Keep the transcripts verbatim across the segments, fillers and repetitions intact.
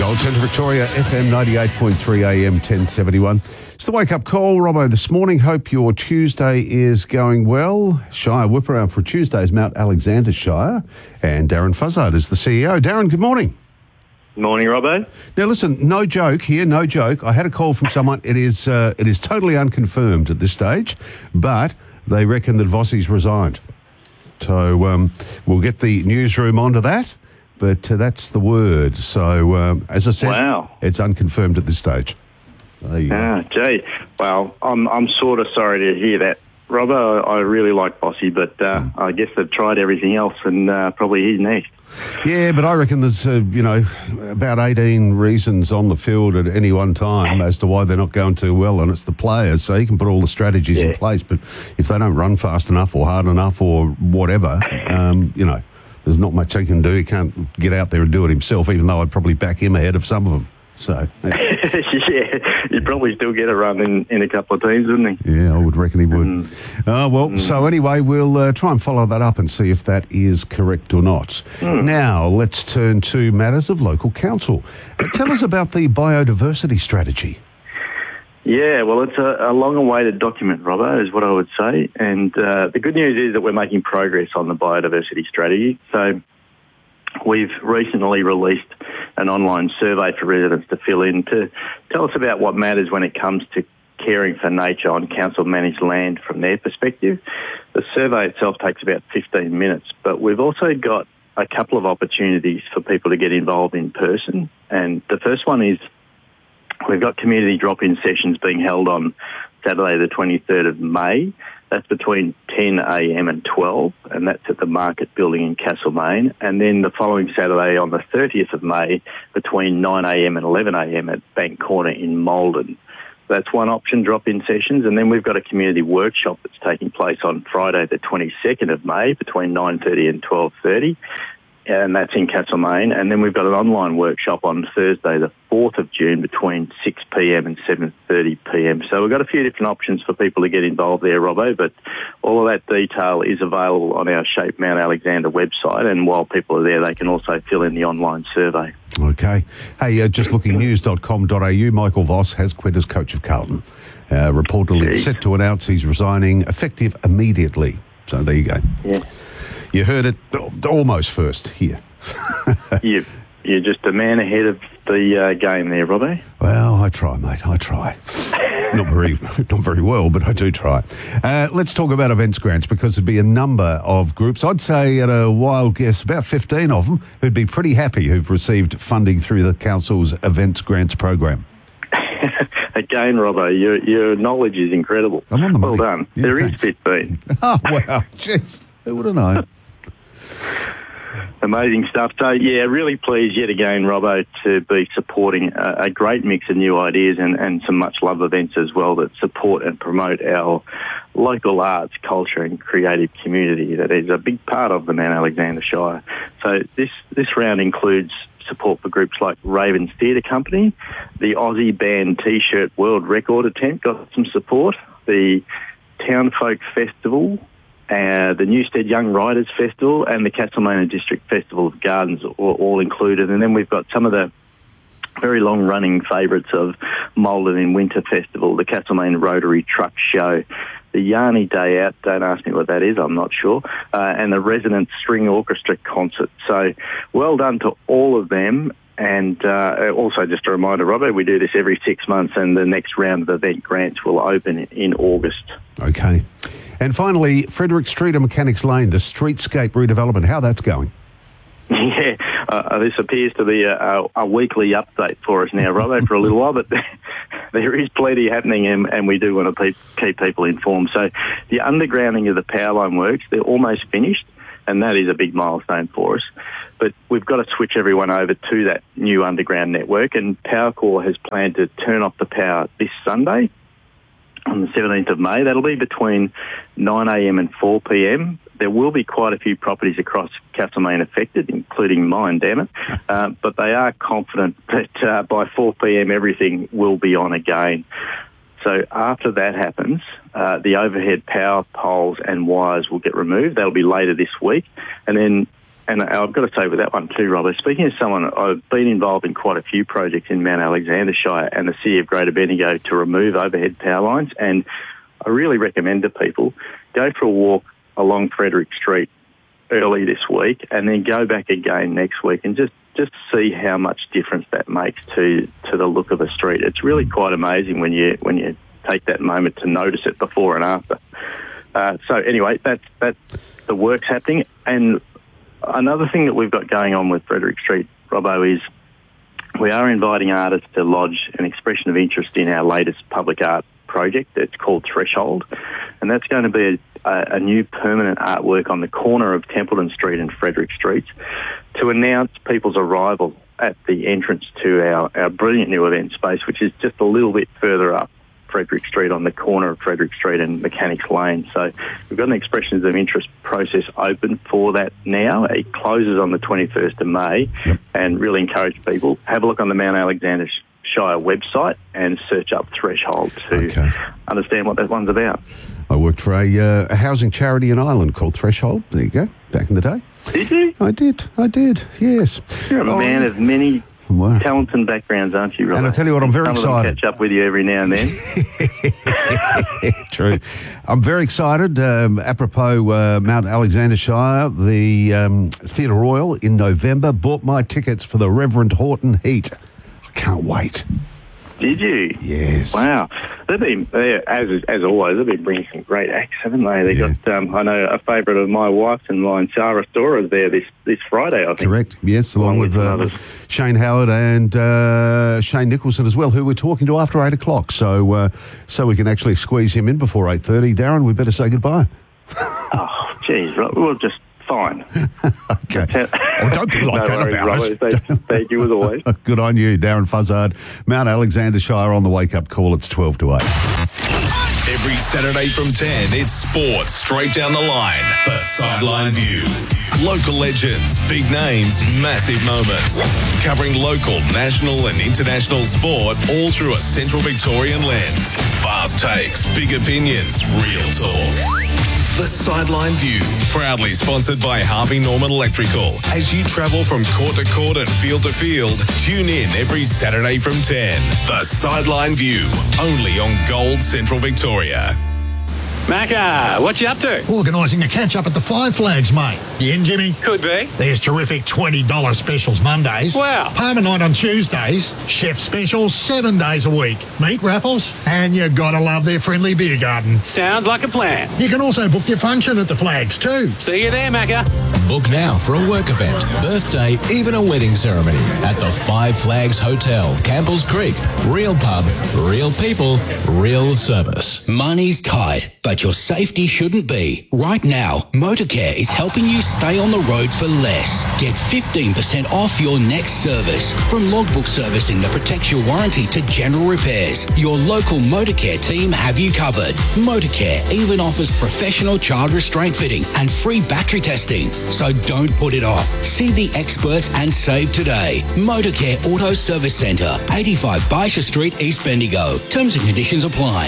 Gold Centre Victoria, F M ninety-eight point three A M ten seventy-one. It's the wake-up call, Robbo, this morning. Hope your Tuesday is going well. Shire whip around for Tuesday's Mount Alexander Shire. And Darren Fuzzard is the C E O. Darren, good morning. Morning, Robbo. Now, listen, no joke here, no joke. I had a call from someone. It is uh, it is totally unconfirmed at this stage, but they reckon that Vossi's resigned. So um, we'll get the newsroom onto that, but uh, that's the word. So, um, as I said, wow. It's unconfirmed at this stage. There you ah, go. gee. Well, I'm I'm sort of sorry to hear that, Robbo. I really like Vossi, but uh, mm. I guess they've tried everything else, and uh, probably he's next. Yeah, but I reckon there's, uh, you know, about eighteen reasons on the field at any one time as to why they're not going too well, and it's the players. So you can put all the strategies yeah. in place, but if they don't run fast enough or hard enough or whatever, um, you know, there's not much he can do. He can't get out there and do it himself, even though I'd probably back him ahead of some of them. So yeah, yeah he'd probably still get a run in, in a couple of teams, wouldn't he? Yeah, I would reckon he would. Mm. Uh, well, mm. so anyway, we'll uh, try and follow that up and see if that is correct or not. Mm. Now, let's turn to matters of local council. Uh, tell us about the biodiversity strategy. Yeah, well, it's a, a long-awaited document, Robbo, is what I would say. And uh, the good news is that we're making progress on the biodiversity strategy. So we've recently released an online survey for residents to fill in to tell us about what matters when it comes to caring for nature on council-managed land from their perspective. The survey itself takes about fifteen minutes, but we've also got a couple of opportunities for people to get involved in person. And the first one is we've got community drop-in sessions being held on Saturday the twenty-third of May. That's between ten A M and twelve, and that's at the Market Building in Castlemaine. And then the following Saturday on the thirtieth of May between nine A M and eleven A M at Bank Corner in Maldon. That's one option, drop-in sessions. And then we've got a community workshop that's taking place on Friday the twenty-second of May between nine thirty and twelve thirty. And that's in Castlemaine. And then we've got an online workshop on Thursday, the fourth of June, between six P M and seven thirty P M. So we've got a few different options for people to get involved there, Robbo, but all of that detail is available on our Shape Mount Alexander website. And while people are there, they can also fill in the online survey. Okay. Hey, uh, just looking news dot com dot a u, Michael Voss has quit as coach of Carlton. Uh, reportedly Jeez. set to announce he's resigning effective immediately. So there you go. Yeah. You heard it almost first here. you, you're just a man ahead of the uh, game there, Robbie. Well, I try, mate. I try. not very, not very well, but I do try. Uh, let's talk about events grants, because there'd be a number of groups. I'd say at a wild guess, about fifteen of them who'd be pretty happy who've received funding through the council's events grants program. Again, Robbo, your your knowledge is incredible. I'm on the money. Well done. Yeah, there thanks. is fifteen. Oh wow, jeez, who would have known? Amazing stuff. So, yeah, really pleased yet again, Robbo, to be supporting a, a great mix of new ideas and, and some much-loved events as well that support and promote our local arts, culture and creative community that is a big part of the Mount Alexander Shire. So this, this round includes support for groups like Ravens Theatre Company, the Aussie Band T-shirt World Record attempt got some support, the Town Folk Festival, Uh, the Newstead Young Writers Festival and the Castlemaine District Festival of Gardens are all included. And then we've got some of the very long-running favourites of Maldon in Winter Festival, the Castlemaine Rotary Truck Show, the Yarny Day Out, don't ask me what that is, I'm not sure, uh, and the Resonant String Orchestra Concert. So well done to all of them. And uh, also just a reminder, Robert, we do this every six months and the next round of event grants will open in August. Okay. And finally, Frederick Street and Mechanics Lane, the streetscape redevelopment, how that's going? Yeah, uh, this appears to be a, a, a weekly update for us now, Robbo, for a little while, but there is plenty happening and, and we do want to pe- keep people informed. So the undergrounding of the power line works, they're almost finished, and that is a big milestone for us. But we've got to switch everyone over to that new underground network, and Powercor has planned to turn off the power this Sunday, on the seventeenth of May. That'll be between nine A M and four P M. There will be quite a few properties across Castlemaine affected, including mine, damn it. Uh, but they are confident that uh, by four P M everything will be on again. So after that happens, uh, the overhead power poles and wires will get removed. That'll be later this week. And then and I've got to say with that one too, Robert, speaking as someone, I've been involved in quite a few projects in Mount Alexander Shire and the City of Greater Bendigo to remove overhead power lines, and I really recommend to people, go for a walk along Frederick Street early this week and then go back again next week and just, just see how much difference that makes to, to the look of a street. It's really quite amazing when you when you take that moment to notice it before and after. Uh, so anyway, that's, that's the work's happening. And another thing that we've got going on with Frederick Street, Robbo, is we are inviting artists to lodge an expression of interest in our latest public art project that's called Threshold. And that's going to be a, a new permanent artwork on the corner of Templeton Street and Frederick Streets to announce people's arrival at the entrance to our, our brilliant new event space, which is just a little bit further up Frederick Street on the corner of Frederick Street and Mechanics Lane. So we've got an expressions of interest process open for that now. It closes on the twenty-first of May, yep. And really encourage people, have a look on the Mount Alexander Shire website and search up Threshold to okay. understand what that one's about. I worked for a, uh, a housing charity in Ireland called Threshold. There you go, back in the day. Did you? I did, I did, yes. You're a oh, man yeah. of many wow. talents and backgrounds, aren't you, Robert? And I tell you what, I'm very Some excited. Some of them catch up with you every now and then. True. I'm very excited. Um, apropos uh, Mount Alexander Shire, the um, Theatre Royal in November. Bought my tickets for the Reverend Horton Heat. I can't wait. Did you? Yes. Wow. They've been, as as always, they've been bringing some great acts, haven't they? They yeah. got, um, I know, a favourite of my wife's and mine, Sarah Storer, there this, this Friday, I think. Correct, yes, along, along with, with uh, Shane Howard and uh, Shane Nicholson as well, who we're talking to after eight o'clock. So uh, so we can actually squeeze him in before eight thirty. Darren, we better say goodbye. Oh, geez, we'll just... Fine. Okay. Oh, don't be like no that worries, about us. Thank, thank you as always. Good on you, Darren Fuzzard. Mount Alexander Shire on the wake-up call. It's twelve to eight. Every Saturday from ten, it's sports straight down the line. The Sideline View. Local legends, big names, massive moments. Covering local, national and international sport all through a Central Victorian lens. Fast takes, big opinions, real talk. The Sideline View, proudly sponsored by Harvey Norman Electrical. As you travel from court to court and field to field, tune in every Saturday from ten. The Sideline View, only on Gold Central Victoria. Macca, what you up to? Organising a catch-up at the Five Flags, mate. You in, Jimmy? Could be. There's terrific twenty dollars specials Mondays. Wow. Parma night on Tuesdays. Chef specials seven days a week. Meat raffles. And you gotta love their friendly beer garden. Sounds like a plan. You can also book your function at the Flags too. See you there, Macca. Book now for a work event, birthday, even a wedding ceremony at the Five Flags Hotel, Campbell's Creek. Real pub, real people, real service. Money's tight, but your safety shouldn't be. Right now, Motorcare is helping you stay on the road for less. Get fifteen percent off your next service. From logbook servicing that protects your warranty to general repairs, your local Motorcare team have you covered. Motorcare even offers professional child restraint fitting and free battery testing. So don't put it off. See the experts and save today. Motorcare Auto Service Centre, eighty-five Baisha Street, East Bendigo. Terms and conditions apply.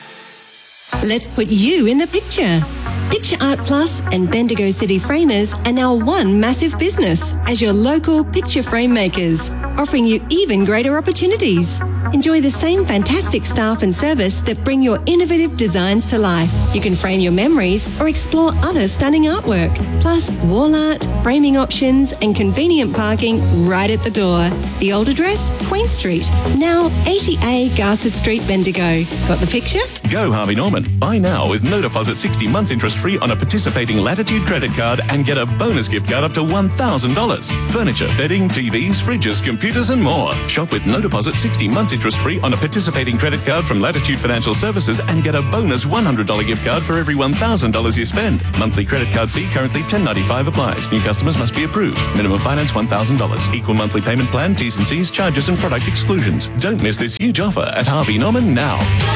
Let's put you in the picture. Picture Art Plus and Bendigo City Framers are now one massive business as your local picture frame makers, offering you even greater opportunities. Enjoy the same fantastic staff and service that bring your innovative designs to life. You can frame your memories or explore other stunning artwork, plus wall art, framing options and convenient parking right at the door. The old address, Queen Street, now eighty A Garsett Street, Bendigo. Got the picture? Go Harvey Norman. Buy now with no deposit, sixty months interest free on a participating Latitude credit card and get a bonus gift card up to one thousand dollars. Furniture, bedding, T Vs, fridges, computers and more. Shop with no deposit, sixty months interest free on a participating credit card from Latitude Financial Services and get a bonus one hundred dollars gift card for every one thousand dollars you spend. Monthly credit card fee currently ten ninety-five applies. New customers must be approved. Minimum finance one thousand dollars. Equal monthly payment plan, T's and C's, charges and product exclusions. Don't miss this huge offer at Harvey Norman now.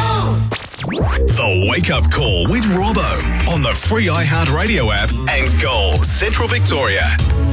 The Wake Up Call with Robbo on the free iHeartRadio app and Gold Central Victoria.